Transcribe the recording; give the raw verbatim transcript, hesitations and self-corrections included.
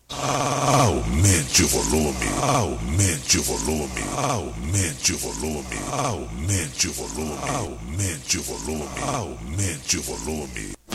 Aumente o volume, aumente o volume, aumente o volume, aumente o volume, aumente o volume, aumente o volume.